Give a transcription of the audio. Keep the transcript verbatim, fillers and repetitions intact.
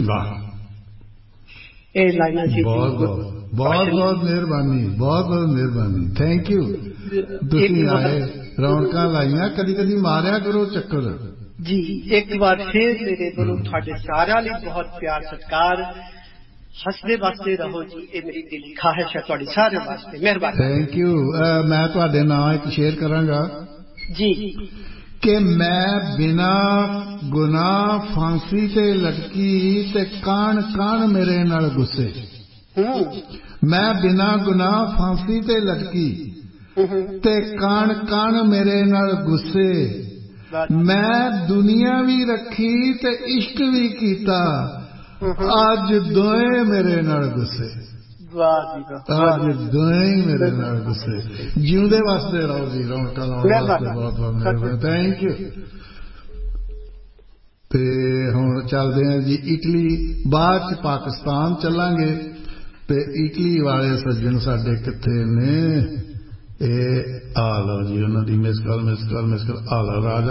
वाह ਇਹ ਲਾਈਨਾਂ ਸੀ ਬਹੁਤ ਬਹੁਤ ਬਹੁਤ ਬਹੁਤ ਮਿਹਰਬਾਨੀ ਬਹੁਤ ਬਹੁਤ ਮਿਹਰਬਾਨੀ ਥੈਂਕ ਯੂ ਤੁਸੀਂ ਆਏ ਰੌਣਕਾਂ ਲਾਈਆਂ ਕਦੀ ਕਦੀ ਮਾਰਿਆ ਕਰੋ ਚੱਕਰ ਜੀ ਇੱਕ ਵਾਰ ਫਿਰ ਮੇਰੇ ਵੱਲੋਂ ਤੁਹਾਡੇ ਸਾਰਿਆਂ ਲਈ ਬਹੁਤ ਪਿਆਰ ਸਤਿਕਾਰ ਹੱਸਦੇ ਵਸਦੇ ਰਹੋ ਜੀ ਇਹ ਮੇਰੀ ਦਿਲੀ ਖਾਹਿਸ਼ ਹੈ ਤੁਹਾਡੇ ਸਾਰਿਆਂ ਵਾਸਤੇ ਮਿਹਰਬਾਨੀ ਥੈਂਕ ਯੂ ਮੈਂ ਤੁਹਾਡੇ ਨਾਂ ਇੱਕ ਸ਼ੇਅਰ ਕਰਾਂਗਾ ਜੀ ਕਿ ਮੈਂ ਬਿਨਾਂ ਗੁਨਾਹ ਫਾਂਸੀ ਤੇ ਲਟਕੀ ਤੇ ਕਾਣ ਕਾਣ ਮੇਰੇ ਨਾਲ ਗੁੱਸੇ ਮੈਂ ਬਿਨਾਂ ਗੁਨਾਹ ਫਾਂਸੀ ਤੇ ਲਟਕੀ ਤੇ ਕਾਣ ਕਾਣ ਮੇਰੇ ਨਾਲ ਗੁੱਸੇ ਮੈਂ ਦੁਨੀਆ ਵੀ ਰੱਖੀ ਤੇ ਇਸ਼ਕ ਵੀ ਕੀਤਾ ਅੱਜ ਦੋਏ ਮੇਰੇ ਨਾਲ ਗੁੱਸੇ ਅੱਜ ਦੋਏ ਮੇਰੇ ਨਾਲ ਗੁੱਸੇ ਜਿਉਂਦੇ ਵਾਸਤੇ ਰਹੋ ਜੀ ਰੌਣਕਾਂ ਲਾਉਣ ਵਾਸਤੇ ਬਹੁਤ ਬਹੁਤ ਮਿਹਰਬਾਨੀ ਥੈਂਕ ਯੂ ਤੇ ਹੁਣ ਚੱਲਦੇ ਹਾਂ ਜੀ ਇਟਲੀ ਬਾਅਦ ਚ ਪਾਕਿਸਤਾਨ ਚੱਲਾਂਗੇ ਤੇ ਇਟਲੀ ਵਾਲੇ ਸੱਜਣ ਸਾਡੇ ਕਿੱਥੇ ਨੇ ਇਹ ਆ ਲਓ ਜੀ ਉਹਨਾਂ ਦੀ miss call miss call miss call ਆ ਲਓ ਰਾਜਾ